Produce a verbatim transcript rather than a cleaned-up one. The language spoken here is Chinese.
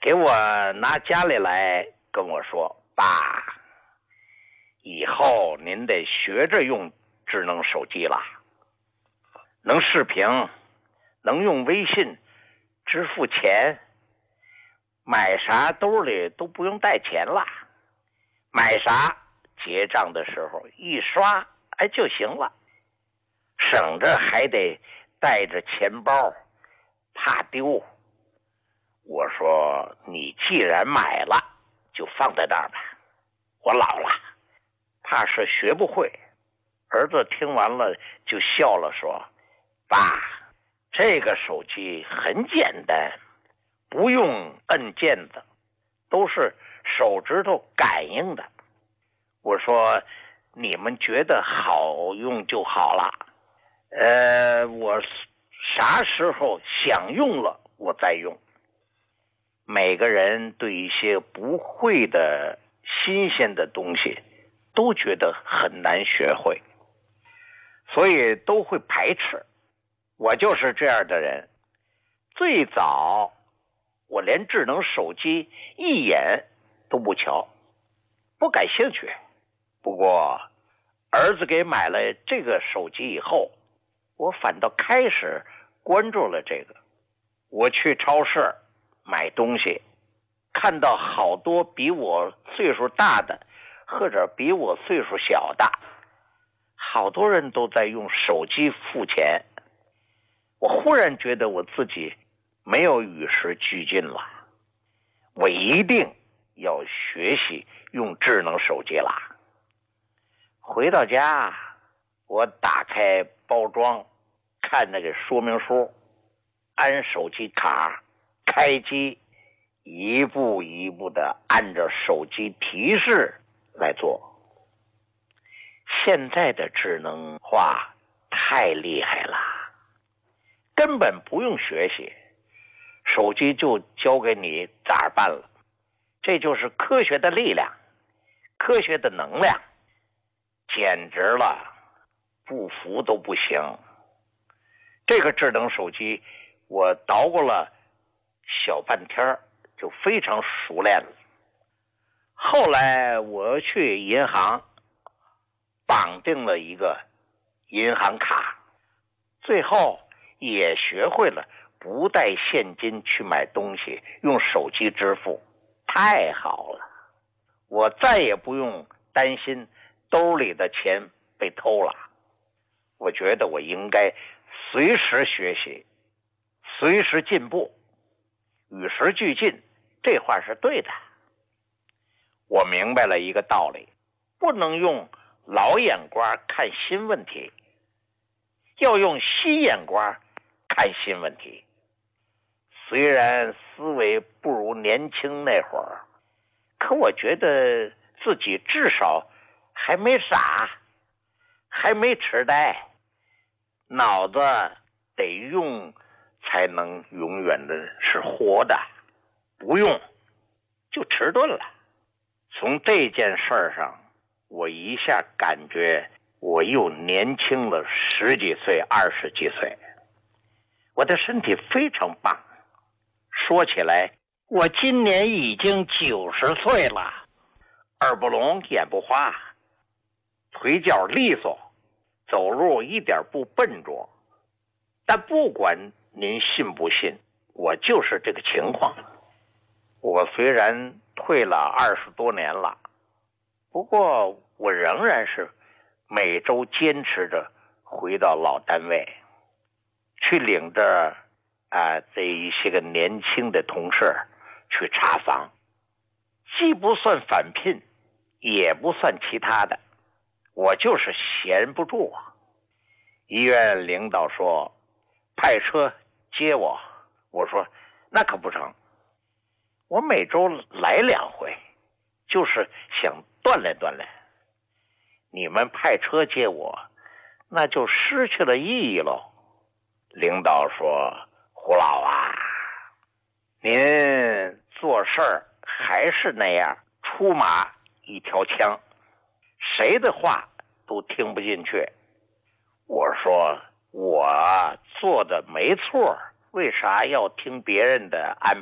给我拿家里来跟我说，爸，以后您得学着用智能手机了，能视频，能用微信支付钱，买啥兜里都不用带钱了，买啥结账的时候一刷哎就行了，省着还得带着钱包，怕丢。我说你既然买了就放在那儿吧，我老了怕是学不会。儿子听完了就笑了，说，爸，这个手机很简单，不用摁键的，都是手指头感应的。我说你们觉得好用就好了，呃，我啥时候想用了我再用。每个人对一些不会的新鲜的东西都觉得很难学会，所以都会排斥。我就是这样的人。最早我连智能手机一眼都不瞧，不感兴趣。不过儿子给买了这个手机以后，我反倒开始关注了这个。我去超市买东西，看到好多比我岁数大的或者比我岁数小的，好多人都在用手机付钱。我忽然觉得我自己没有与时俱进了，我一定要学习用智能手机了。回到家，我打开包装，看那个说明书，安手机卡，开机，一步一步的按照手机提示来做。现在的智能化太厉害了，根本不用学习，手机就教给你咋办了。这就是科学的力量，科学的能量，简直了，不服都不行。这个智能手机我捣鼓了小半天就非常熟练了。后来我去银行绑定了一个银行卡，最后也学会了不带现金去买东西，用手机支付，太好了。我再也不用担心兜里的钱被偷了。我觉得我应该随时学习，随时进步，与时俱进，这话是对的。我明白了一个道理，不能用老眼光看新问题，要用新眼光看新问题。虽然思维不如年轻那会儿，可我觉得自己至少还没傻，还没痴呆，脑子得用才能永远的是活的，不用就迟钝了。从这件事上，我一下感觉我又年轻了十几岁、二十几岁，我的身体非常棒。说起来，我今年已经九十岁了，耳不聋眼不花，腿脚利索，走路一点不笨拙。但不管您信不信，我就是这个情况。我虽然退了二十多年了，不过我仍然是每周坚持着回到老单位，去领着啊、呃、这一些个年轻的同事去查房，既不算返聘，也不算其他的，我就是闲不住啊。医院领导说派车接我，我说那可不成，我每周来两回，就是想锻炼锻炼。你们派车接我，那就失去了意义喽。领导说，胡老啊，您做事儿还是那样，出马一条枪，谁的话都听不进去。我说我做的没错，为啥要听别人的安排？